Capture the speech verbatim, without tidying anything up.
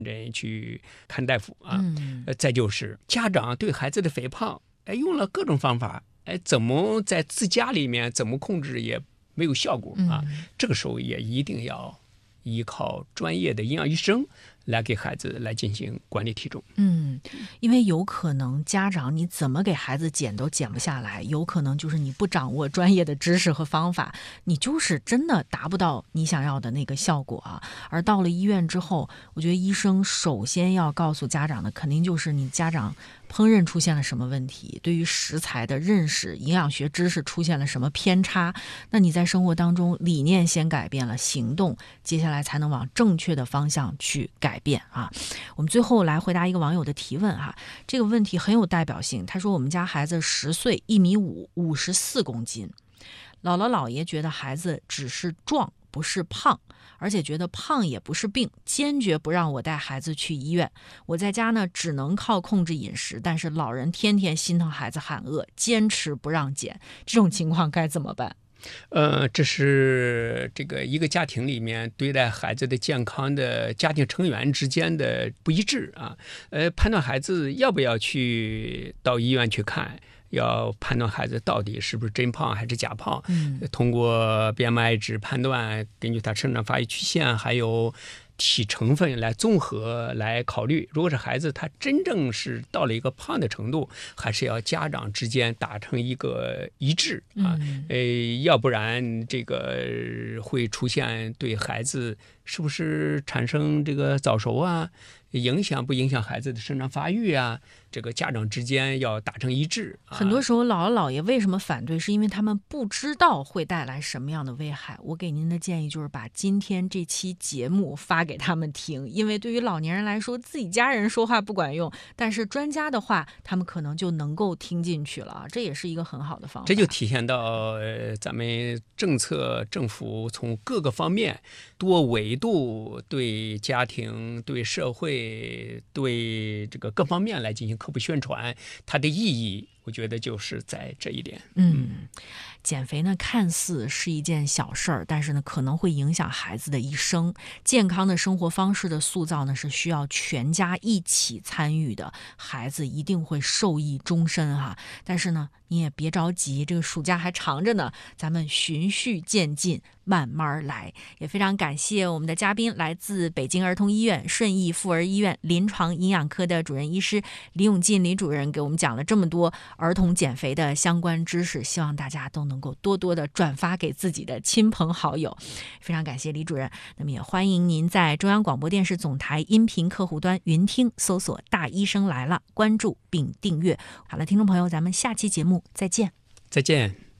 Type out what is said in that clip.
人去看大夫啊。 嗯， 呃再就是家长对孩子的肥胖，哎，用了各种方法，哎，怎么在自家里面怎么控制也没有效果啊。 嗯这个时候也一定要依靠专业的营养医生来给孩子来进行管理体重。 嗯，因为有可能家长你怎么给孩子减都减不下来，有可能就是你不掌握专业的知识和方法，你就是真的达不到你想要的那个效果啊。而到了医院之后，我觉得医生首先要告诉家长的，肯定就是你家长烹饪出现了什么问题，对于食材的认识、营养学知识出现了什么偏差，那你在生活当中理念先改变了，行动接下来才能往正确的方向去改变啊。我们最后来回答一个网友的提问哈，这个问题很有代表性。他说我们家孩子十岁，一米五，五十四公斤，姥姥姥爷觉得孩子只是壮不是胖，而且觉得胖也不是病，坚决不让我带孩子去医院。我在家呢只能靠控制饮食，但是老人天天心疼孩子喊饿，坚持不让减，这种情况该怎么办？ 呃，这是这个一个家庭里面对待孩子的健康的家庭成员之间的不一致啊。呃，判断孩子要不要去到医院去看，要判断孩子到底是不是真胖还是假胖， 嗯， 通过 B M I 值判断，根据他生长发育曲线还有体成分来综合来考虑。如果是孩子他真正是到了一个胖的程度，还是要家长之间达成一个一致啊。 嗯呃，要不然这个会出现对孩子是不是产生这个早熟啊，影响不影响孩子的生长发育啊，这个家长之间要达成一致啊。 很多时候姥姥姥爷为什么反对，是因为他们不知道会带来什么样的危害。我给您的建议就是把今天这期节目发给他们听，因为对于老年人来说，自己家人说话不管用，但是专家的话他们可能就能够听进去了，这也是一个很好的方法。 这就体现到呃，咱们政策政府从各个方面多维度对家庭、对社会、对这个各方面来进行科普宣传，它的意义我觉得就是在这一点。 嗯，减肥呢看似是一件小事儿，但是呢可能会影响孩子的一生。健康的生活方式的塑造呢是需要全家一起参与的，孩子一定会受益终身哈。但是呢你也别着急，这个暑假还长着呢，咱们循序渐进，慢慢来。也非常感谢我们的嘉宾，来自北京儿童医院顺义妇儿医院临床营养科的主任医师李永进李主任，给我们讲了这么多儿童减肥的相关知识，希望大家都能够多多的转发给自己的亲朋好友。非常感谢李主任。那么也欢迎您在中央广播电视总台音频客户端云听搜索大医生来了，关注并订阅。好了，听众朋友，咱们下期节目再见。 再见。